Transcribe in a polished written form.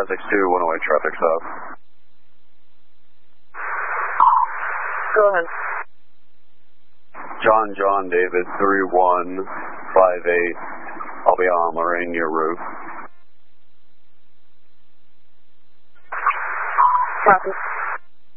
6-2, 108 traffic south. Go ahead. John David 3158. I'll be on Lorraine near roof. Copy.